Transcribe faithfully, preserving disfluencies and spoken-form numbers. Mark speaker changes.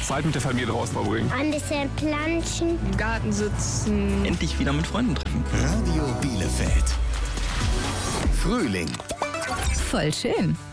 Speaker 1: Zeit mit der Familie draußen verbringen.
Speaker 2: Ein bisschen planschen.
Speaker 3: Im Garten sitzen.
Speaker 4: Endlich wieder mit Freunden treffen.
Speaker 5: Radio Bielefeld. Frühling.
Speaker 6: Voll schön.